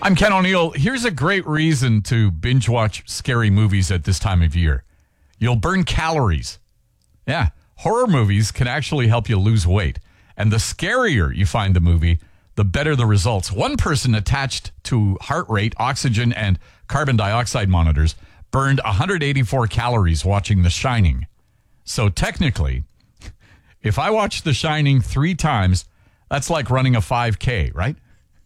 I'm Ken O'Neill. Here's a great reason to binge watch scary movies at this time of year. You'll burn calories. Yeah, horror movies can actually help you lose weight. And the scarier you find the movie, the better the results. One person attached to heart rate, oxygen, and carbon dioxide monitors burned 184 calories watching The Shining. So technically, if I watch The Shining 3 times, that's like running a 5K, right?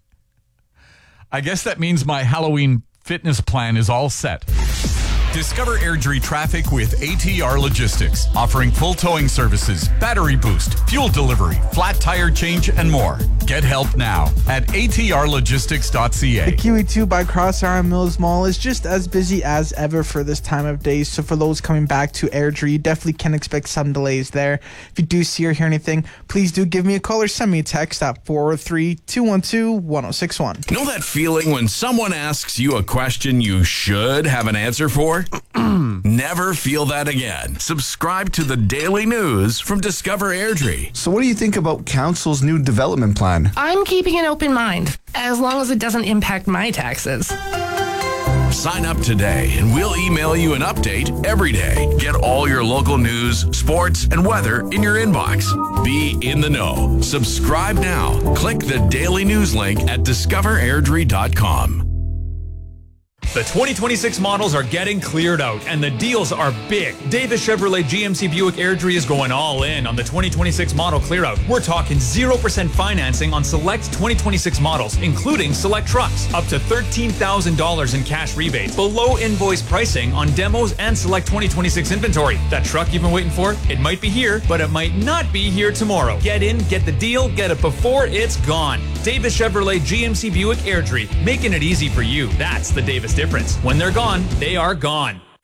I guess that means my Halloween fitness plan is all set. Discover Airdrie traffic with ATR Logistics, offering full towing services, battery boost, fuel delivery, flat tire change, and more. Get help now at atrlogistics.ca. The QE2 by Cross Island Mills Mall is just as busy as ever for this time of day. So for those coming back to Airdrie, you definitely can expect some delays there. If you do see or hear anything, please do give me a call or send me a text at 403-212-1061. Know that feeling when someone asks you a question you should have an answer for? Never feel that again. Subscribe to the Daily News from Discover Airdrie. So what do you think about Council's new development plan? I'm keeping an open mind, as long as it doesn't impact my taxes. Sign up today and we'll email you an update every day. Get all your local news, sports, and weather in your inbox. Be in the know. Subscribe now. Click the Daily News link at discoverairdrie.com. The 2026 models are getting cleared out, and the deals are big. Davis Chevrolet GMC Buick Airdrie is going all in on the 2026 model clear out. We're talking 0% financing on select 2026 models, including select trucks. Up to $13,000 in cash rebates. Below invoice pricing on demos and select 2026 inventory. That truck you've been waiting for? It might be here, but it might not be here tomorrow. Get in, get the deal, get it before it's gone. Davis Chevrolet GMC Buick Airdrie, making it easy for you. That's the Davis difference. When they're gone, they are gone.